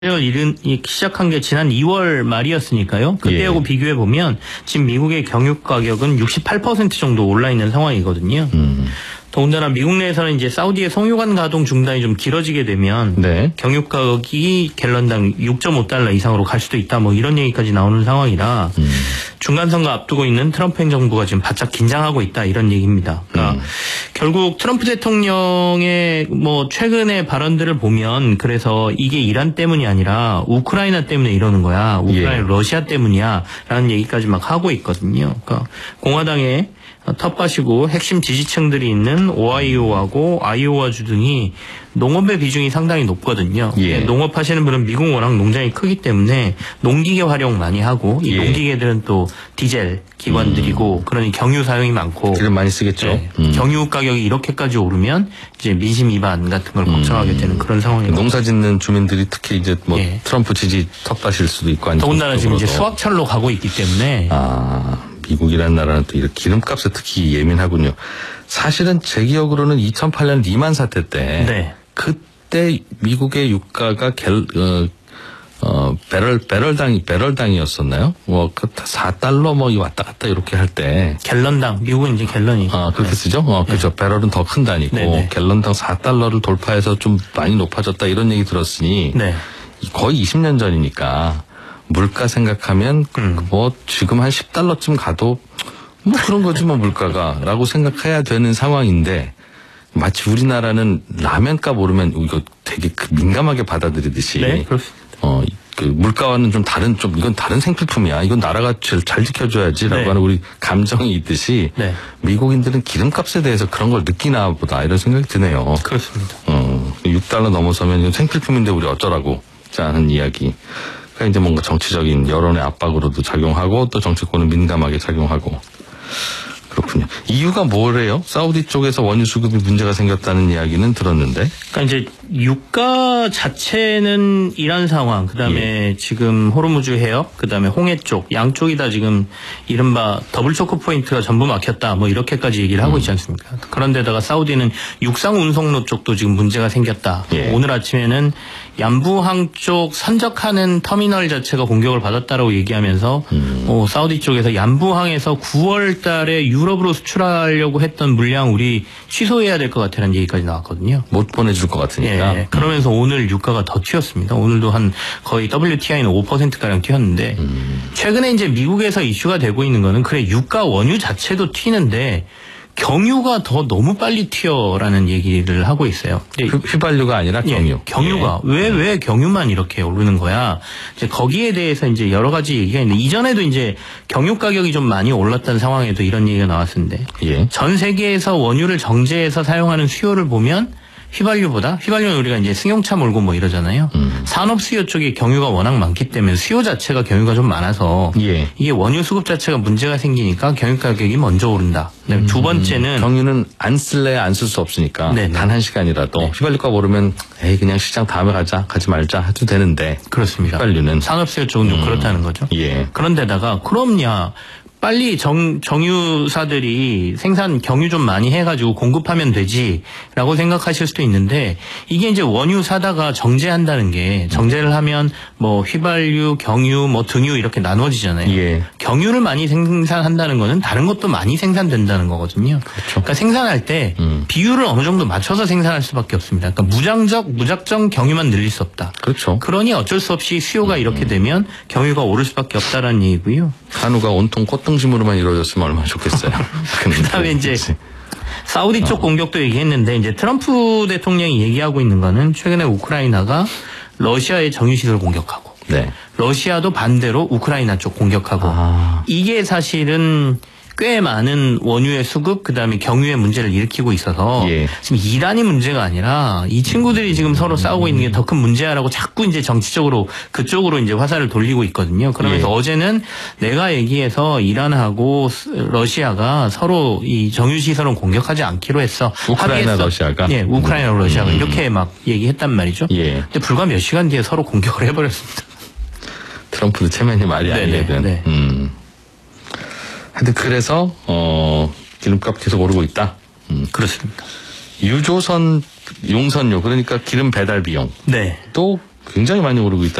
일은 시작한 게 지난 2월 말이었으니까요. 그때하고 비교해 보면 지금 미국의 경유 가격은 68% 정도 올라 있는 상황이거든요. 더군다나 미국 내에서는 이제 사우디의 송유관 가동 중단이 좀 길어지게 되면 경유 가격이 갤런당 6.5달러 이상으로 갈 수도 있다. 뭐 이런 얘기까지 나오는 상황이라 중간 선거 앞두고 있는 트럼프 행정부가 지금 바짝 긴장하고 있다 이런 얘기입니다. 그러니까 결국 트럼프 대통령의 뭐 최근의 발언들을 보면 그래서 이게 이란 때문이 아니라 우크라이나 때문에 이러는 거야. 우크라이나 러시아 때문이야라는 얘기까지 막 하고 있거든요. 그러니까 공화당의 텃밭이고 핵심 지지층들이 있는 오하이오하고 아이오와주 등이 농업의 비중이 상당히 높거든요. 농업하시는 분은 미국 워낙 농장이 크기 때문에 농기계 활용 많이 하고 이 농기계들은 또 디젤 기관들이고 그러니 경유 사용이 많고 기름 많이 쓰겠죠. 경유 가격이 이렇게까지 오르면 이제 민심 위반 같은 걸 걱정하게 되는 그런 상황이에요. 농사짓는 주민들이 특히 이제 뭐 트럼프 지지 텃밭일 수도 있고 더군다나 지금 이제 수확철로 가고 있기 때문에 미국이라는 나라는 또 이렇게 기름값에 특히 예민하군요. 사실은 제 기억으로는 2008년 리만 사태 때 그때 미국의 유가가 배럴당이었었나요? 뭐 4달러 뭐 왔다 갔다 이렇게 할 때 갤런당 미국은 이제 갤런이 그렇게 쓰죠. 그렇죠. 배럴은 더 큰 단위고 갤런당 4달러를 돌파해서 좀 많이 높아졌다 이런 얘기 들었으니 거의 20년 전이니까. 물가 생각하면 뭐 지금 한 10달러쯤 가도 뭐 그런 거지 뭐 물가가 라고 생각해야 되는 상황인데 마치 우리나라는 라면값 오르면 이거 되게 민감하게 받아들이듯이 그 물가와는 좀 다른 이건 다른 생필품이야. 이건 나라가 제일 잘 지켜줘야지라고 하는 우리 감정이 있듯이 미국인들은 기름값에 대해서 그런 걸 느끼나 보다 이런 생각이 드네요. 그렇습니다. 6달러 넘어서면 이건 생필품인데 우리 어쩌라고 하는 이야기. 이제 뭔가 정치적인 여론의 압박으로도 작용하고 또 정치권은 민감하게 작용하고 그렇군요. 이유가 뭐래요? 사우디 쪽에서 원유 수급이 문제가 생겼다는 이야기는 들었는데. 그러니까 이제 유가 자체는 이란 상황, 그다음에 지금 호르무즈 해역, 그다음에 홍해 쪽 양쪽이 다 지금 이른바 더블 초크 포인트가 전부 막혔다. 뭐 이렇게까지 얘기를 하고 있지 않습니까? 그런데다가 사우디는 육상 운송로 쪽도 지금 문제가 생겼다. 오늘 아침에는 얀부항 쪽 선적하는 터미널 자체가 공격을 받았다라고 얘기하면서 사우디 쪽에서 얀부항에서 9월 달에 유럽으로 수출하려고 했던 물량 우리 취소해야 될 것 같다는 얘기까지 나왔거든요. 못 보내줄 것 같으니까. 그러면서 오늘 유가가 더 튀었습니다. 오늘도 한 거의 WTI는 5%가량 튀었는데 최근에 이제 미국에서 이슈가 되고 있는 거는 그래 유가 원유 자체도 튀는데 경유가 더 너무 빨리 튀어라는 얘기를 하고 있어요. 휘발유가 아니라 경유. 경유가 왜 경유만 이렇게 오르는 거야? 이제 거기에 대해서 이제 여러 가지 얘기가 있는데 이전에도 이제 경유 가격이 좀 많이 올랐던 상황에도 이런 얘기가 나왔었는데 전 세계에서 원유를 정제해서 사용하는 수요를 보면 휘발유는 우리가 이제 승용차 몰고 뭐 이러잖아요. 산업 수요 쪽에 경유가 워낙 많기 때문에 수요 자체가 경유가 좀 많아서 이게 원유 수급 자체가 문제가 생기니까 경유 가격이 먼저 오른다. 두 번째는 경유는 안 쓸래 안 쓸 수 없으니까 단 한 시간이라도 휘발유값 오르면 그냥 시장 다음에 가지 말자 해도 되는데 그렇습니다. 휘발유는 산업 수요 쪽은 좀 그렇다는 거죠. 그런데다가 그럼요. 빨리 정유사들이 경유 좀 많이 해가지고 공급하면 되지라고 생각하실 수도 있는데 이게 이제 원유 사다가 정제한다는 게 정제를 하면 뭐 휘발유, 경유, 뭐 등유 이렇게 나눠지잖아요. 경유를 많이 생산한다는 거는 다른 것도 많이 생산된다는 거거든요. 그러니까 생산할 때 비율을 어느 정도 맞춰서 생산할 수밖에 없습니다. 그러니까 무작정 경유만 늘릴 수 없다. 그러니 어쩔 수 없이 수요가 이렇게 되면 경유가 오를 수밖에 없다라는 얘기고요. 한우가 온통 꽃등심으로만 이루어졌으면 얼마나 좋겠어요. 그다음에 이제 사우디 쪽 공격도 얘기했는데 이제 트럼프 대통령이 얘기하고 있는 거는 최근에 우크라이나가 러시아의 정유시설 공격하고 러시아도 반대로 우크라이나 쪽 공격하고 이게 사실은 꽤 많은 원유의 수급 그다음에 경유의 문제를 일으키고 있어서 지금 이란이 문제가 아니라 이 친구들이 지금 서로 싸우고 있는 게 더 큰 문제야라고 자꾸 이제 정치적으로 그쪽으로 이제 화살을 돌리고 있거든요. 그러면서 어제는 내가 얘기해서 이란하고 러시아가 서로 이 정유 시설은 공격하지 않기로 했어. 우크라이나 러시아가 우크라이나 러시아가 이렇게 막 얘기했단 말이죠. 근데 불과 몇 시간 뒤에 서로 공격을 해버렸습니다. 트럼프도 체면이 말이 아니거든. 하여튼 그래서 기름값 계속 오르고 있다. 그렇습니다. 유조선 용선료 그러니까 기름 배달 비용 또 굉장히 많이 오르고 있다.